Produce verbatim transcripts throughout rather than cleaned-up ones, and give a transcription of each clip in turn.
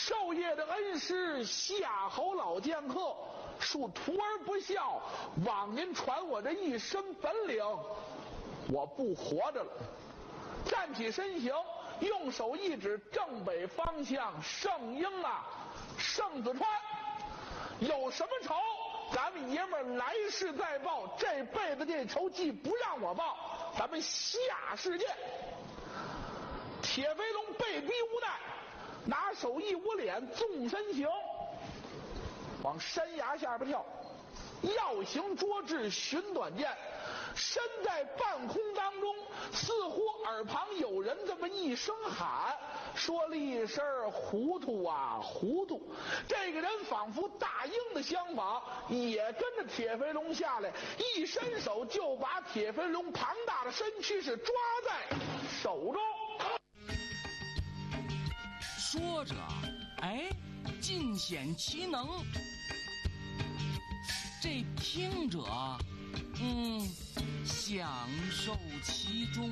授业的恩师夏侯老剑客，恕徒儿不孝，枉您传我这一身本领，我不活着了。站起身形，用手一指正北方向，圣婴啊，圣子川，有什么仇咱们爷们儿来世再报，这辈子这仇既不让我报，咱们下世见。铁飞龙被逼无奈，拿手一捂脸，纵身行，往山崖下边跳，药行捉至寻短见，身在半空当中，似乎耳旁有人这么一声喊，说了一声糊涂啊糊涂。这个人仿佛大鹰的相仿，也跟着铁飞龙下来，一伸手就把铁飞龙庞大的身躯是抓在手中。 说着，哎，尽显其能。这听者，嗯，享受其中。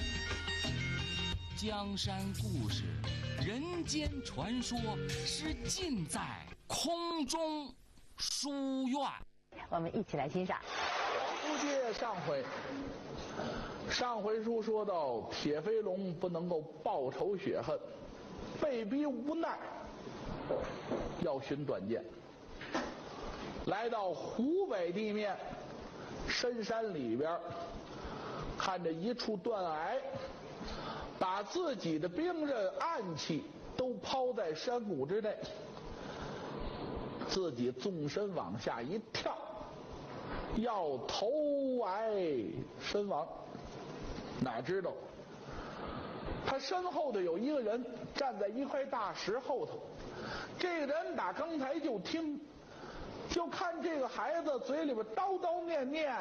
江山故事、人间传说，是尽在空中书院。 我们一起来欣赏。 书接上回，上回书说到，铁飞龙不能够报仇雪恨，被逼无奈，要寻短见。来到湖北地面深山里边，看着一处断崖，把自己的兵刃暗器都抛在山谷之内，自己纵身往下一跳，要投崖身亡。哪知道他身后的有一个人站在一块大石后头，这个人打刚才就听，就看这个孩子嘴里边叨叨念念，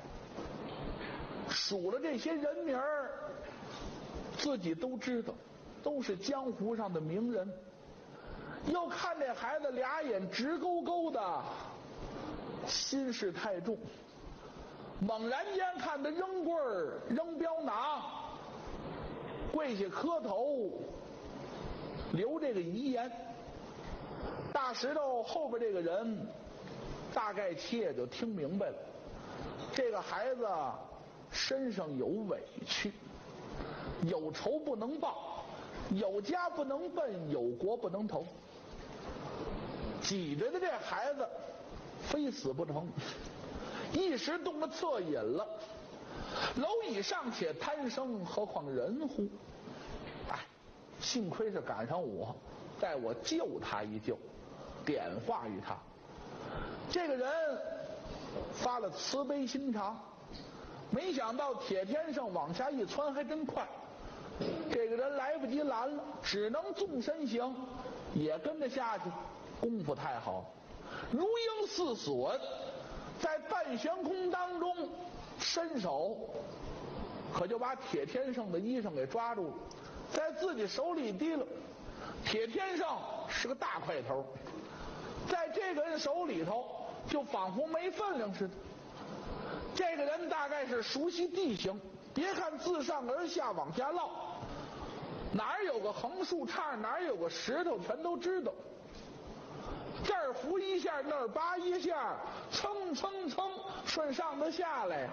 数了这些人名儿，自己都知道，都是江湖上的名人。又看这孩子俩眼直勾勾的，心事太重，猛然间看他扔棍儿扔镖囊，跪下磕头留这个遗言。大石头后边这个人大概其也就听明白了，这个孩子身上有委屈，有仇不能报，有家不能奔，有国不能投，挤着的这孩子非死不成，一时动了恻隐了。蝼蚁尚且贪生，何况人乎？哎，幸亏是赶上我，待我救他一救，点化于他。这个人发了慈悲心肠，没想到铁天上往下一窜还真快，这个人来不及拦了，只能纵身行，也跟着下去。功夫太好，如鹰似隼，在半悬空当中伸手，可就把铁天上的衣裳给抓住了，在自己手里提了。铁天上是个大块头，在这个人手里头就仿佛没分量似的。这个人大概是熟悉地形，别看自上而下往下落，哪儿有个横树杈，哪儿有个石头，全都知道。这儿扶一下，那儿拔一下，蹭蹭蹭顺上头下来，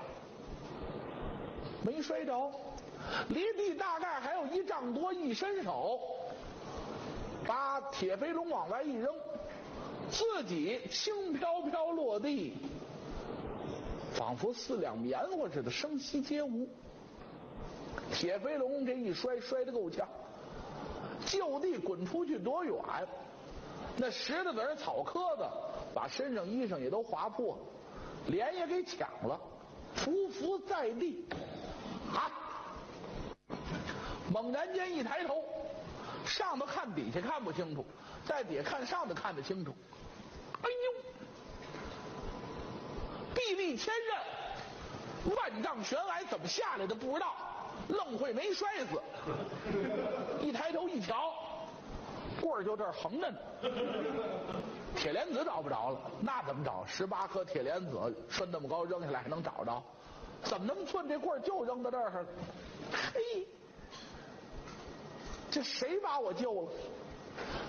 没摔着，离地大概还有一丈多，一伸手把铁飞龙往外一扔，自己轻飘飘落地，仿佛四两棉花似的，声息皆无。铁飞龙这一摔，摔得够呛，就地滚出去多远，那石头子儿草磕子把身上衣裳也都划破，脸也给抢了，匍匐在地。啊！猛然间一抬头，上头看底下看不清楚，在底下看上头看得清楚。哎呦！臂力千仞，万丈悬崖怎么下来的不知道，愣会没摔死。一抬头一瞧，棍儿就这儿横着呢，铁莲子找不着了，那怎么找？十八颗铁莲子拴那么高，扔下来还能找着？怎么能寸这棍儿就扔到这儿？嘿，这谁把我救了？